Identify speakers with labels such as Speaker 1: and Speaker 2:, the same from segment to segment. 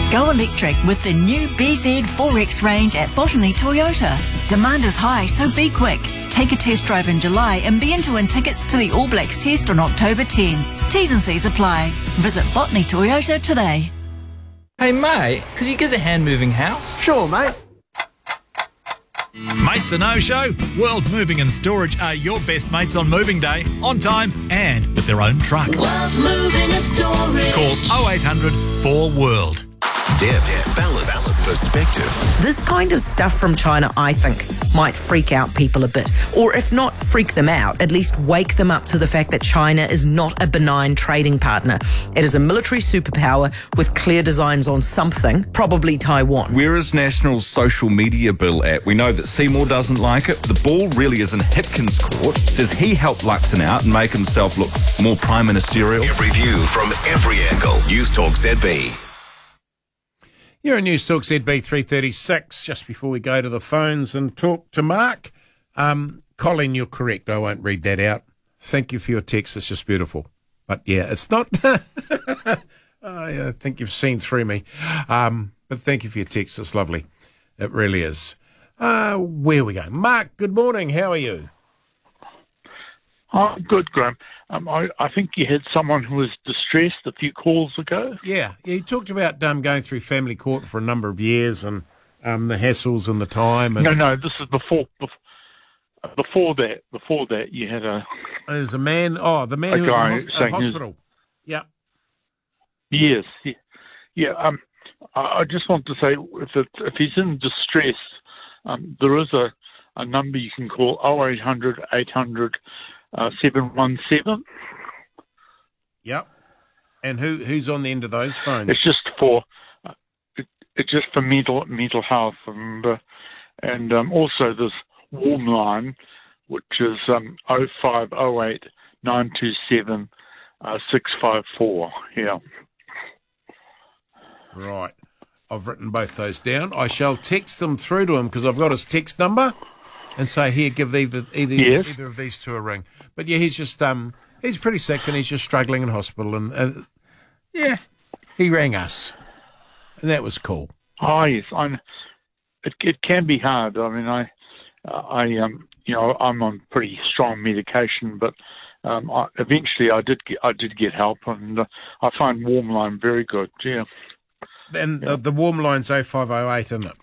Speaker 1: Go electric with the new BZ4X range at Botany Toyota. Demand is high, so be quick. Take a test drive in July and be in to win tickets to the All Blacks test on October 10. T's and C's apply. Visit Botany Toyota today.
Speaker 2: Hey mate, could you get a hand-moving house?
Speaker 3: Sure, mate.
Speaker 4: Mates a no-show? World Moving and Storage are your best mates on moving day, on time and with their own truck.
Speaker 5: World Moving and Storage.
Speaker 4: Call 0800 4WORLD.
Speaker 6: Depth, balance, perspective.
Speaker 7: This kind of stuff from China, I think, might freak out people a bit. Or if not freak them out, at least wake them up to the fact that China is not a benign trading partner. It is a military superpower with clear designs on something, probably Taiwan.
Speaker 8: Whereas National's social media bill at, we know that Seymour doesn't like it. The ball really is in Hipkins' court. Does he help Luxon out and make himself look more prime ministerial?
Speaker 6: Every view from every angle. News Talk ZB.
Speaker 3: You're in News Talk ZB 336. Just before we go to the phones and talk to Mark, Colin, you're correct. I won't read that out. Thank you for your text. It's just beautiful. But yeah, it's not. I think you've seen through me. But thank you for your text. It's lovely. It really is. Where we go? Mark, good morning. How are you?
Speaker 9: Oh, good, Graham. I think you had someone who was distressed a few calls ago.
Speaker 3: Yeah, you talked about going through family court for a number of years and the hassles and the time. And
Speaker 9: No, this is before that. Before that, you had
Speaker 3: there's a man. Oh, the man who was in a hospital. Yeah.
Speaker 9: Yes. Yeah. I just want to say if he's in distress, there is a number you can call 0800 800 717.
Speaker 3: Yep. And who's on the end of those phones?
Speaker 9: It's just for mental health, and also this warm line, which is 0508 927 654. Yeah.
Speaker 3: Right. I've written both those down. I shall text them through to him because I've got his text number. And say, here, give either of these two a ring. But yeah, he's just he's pretty sick and he's just struggling in hospital. And yeah, he rang us, and that was cool.
Speaker 9: Oh yes, it can be hard. I mean, I'm on pretty strong medication, but eventually I did get help, and I find Warm Line very good. Yeah.
Speaker 3: And the Warm Line's 0508, isn't it?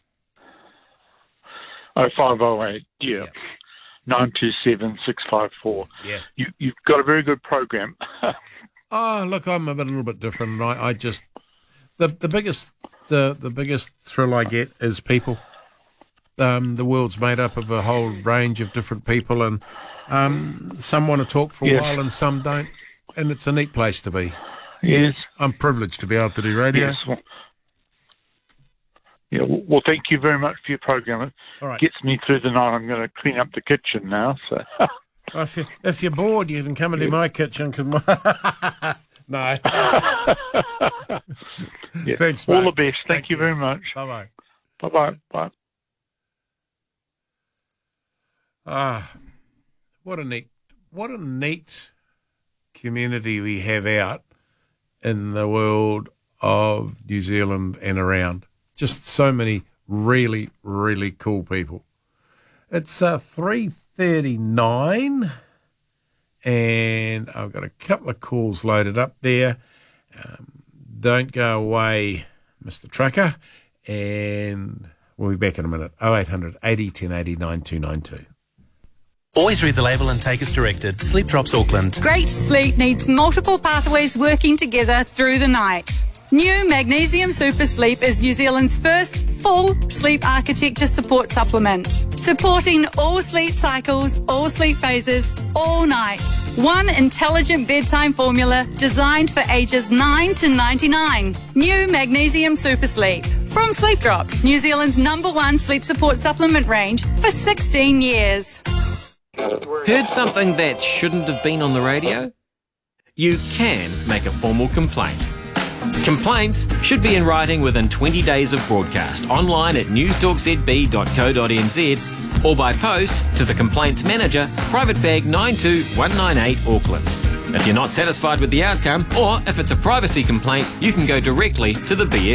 Speaker 9: 0508, yeah. 927 654.
Speaker 3: Yeah.
Speaker 9: You've got a very good program.
Speaker 3: Oh, look, I'm a little bit different. I just the biggest thrill I get is people. The world's made up of a whole range of different people, and some want to talk for a while and some don't, and it's a neat place to be.
Speaker 9: Yes.
Speaker 3: I'm privileged to be able to do radio.
Speaker 9: Yes. Well, thank you very much for your program. It gets me through the night. I'm going to clean up the kitchen now. So,
Speaker 3: if you're bored, you can come into my kitchen. No. Thanks, mate.
Speaker 9: All the best. Thank you very much.
Speaker 3: Bye-bye.
Speaker 9: Bye-bye. Bye.
Speaker 3: What a neat community we have out in the world of New Zealand and around. Just so many really, really cool people. It's 3:39, and I've got a couple of calls loaded up there. Don't go away, Mr. Trucker, and we'll be back in a minute. 0800 80 1080 9292.
Speaker 10: Always read the label and take as directed. Sleep Drops Auckland.
Speaker 11: Great sleep needs multiple pathways working together through the night. New Magnesium Super Sleep is New Zealand's first full sleep architecture support supplement, supporting all sleep cycles, all sleep phases, all night. One intelligent bedtime formula designed for ages 9 to 99. New Magnesium Super Sleep. From Sleep Drops, New Zealand's #1 sleep support supplement range for 16 years.
Speaker 12: Heard something that shouldn't have been on the radio? You can make a formal complaint. Complaints should be in writing within 20 days of broadcast, online at newstalkzb.co.nz or by post to the Complaints Manager, Private Bag 92198 Auckland. If you're not satisfied with the outcome, or if it's a privacy complaint, you can go directly to the BS